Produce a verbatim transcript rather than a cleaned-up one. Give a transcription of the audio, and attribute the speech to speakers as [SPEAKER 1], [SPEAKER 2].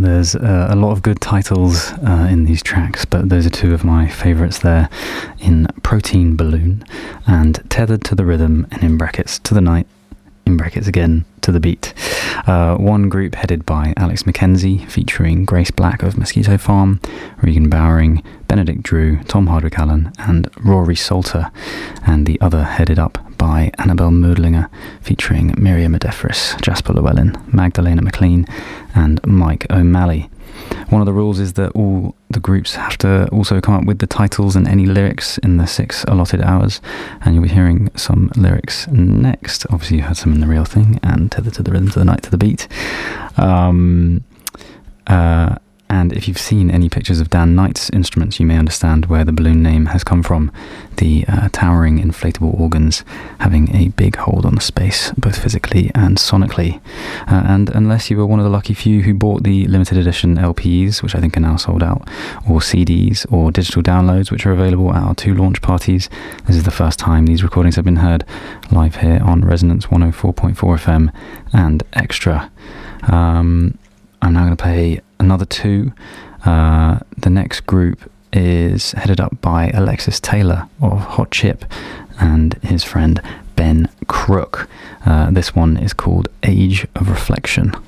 [SPEAKER 1] There's uh, a lot of good titles uh, in these tracks, but those are two of my favourites there, in Protein Balloon and Tethered to the Rhythm, and in brackets to the night, in brackets again to the beat. Uh, one group headed by Alex McKenzie, featuring Grace Black of Mosquito Farm, Regan Bowering, Benedict Drew, Tom Hardwick Allen and Rory Salter, and the other headed up by Annabelle Moodlinger, featuring Miriam Adefris, Jasper Llewellyn, Magdalena McLean and Mike O'Malley. One of the rules is that all the groups have to also come up with the titles and any lyrics in the six allotted hours, and you'll be hearing some lyrics next. Obviously you heard some in The Real Thing and Tethered to the Rhythm, to the Night, to the Beat. Um, uh, and if you've seen any pictures of Dan Knight's instruments, you may understand where the balloon name has come from. The uh, towering inflatable organs having a big hold on the space, both physically and sonically. Uh, and unless you were one of the lucky few who bought the limited edition L Ps, which I think are now sold out, or C Ds, or digital downloads, which are available at our two launch parties, this is the first time these recordings have been heard live here on Resonance one oh four point four F M and Extra. Um, I'm now going to play another two. Uh, the next group is headed up by Alexis Taylor of Hot Chip and his friend Ben Crook. Uh, this one is called Age of Reflection.